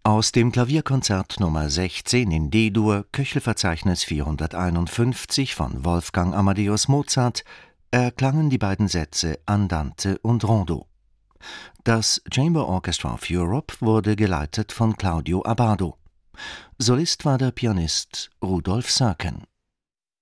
Aus dem Klavierkonzert Nr. 16 in D-Dur, Köchelverzeichnis 451 von Wolfgang Amadeus Mozart, erklangen die beiden Sätze Andante und Rondo. Das Chamber Orchestra of Europe wurde geleitet von Claudio Abbado. Solist war der Pianist Rudolf Serkin.